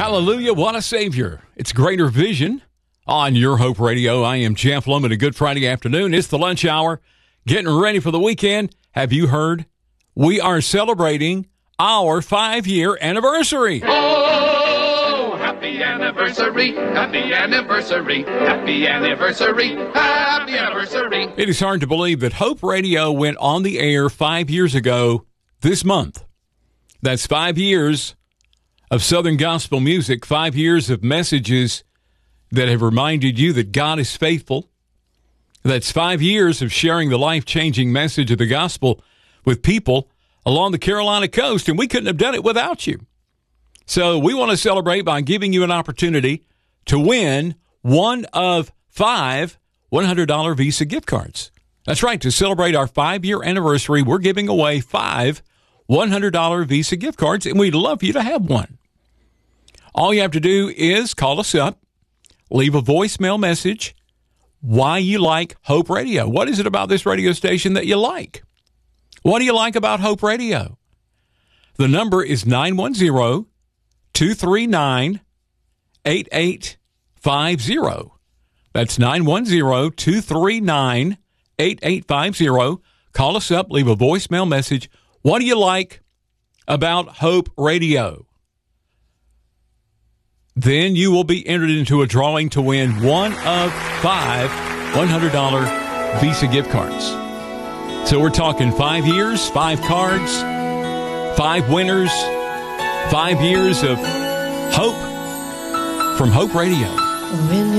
Hallelujah, what a Savior. It's Greater Vision on Your Hope Radio. I am Jeff Loman. A good Friday afternoon. It's the lunch hour. Getting ready for the weekend. Have you heard? We are celebrating our 5-year anniversary. Oh, happy anniversary, happy anniversary, happy anniversary, happy anniversary. It is hard to believe that Hope Radio went on the air 5 years ago this month. That's 5 years of Southern gospel music, 5 years of messages that have reminded you that God is faithful. That's 5 years of sharing the life-changing message of the gospel with people along the Carolina coast, and we couldn't have done it without you. So we want to celebrate by giving you an opportunity to win one of 5 $100 Visa gift cards. That's right. To celebrate our 5-year anniversary, we're giving away 5 $100 Visa gift cards, and we'd love for you to have one. All you have to do is call us up, leave a voicemail message, why you like Hope Radio. What is it about this radio station that you like? What do you like about Hope Radio? The number is 910-239-8850. That's 910-239-8850. Call us up, leave a voicemail message. What do you like about Hope Radio? Then you will be entered into a drawing to win one of 5 $100 Visa gift cards. So we're talking 5 years, 5 cards, 5 winners, 5 years of hope from Hope Radio.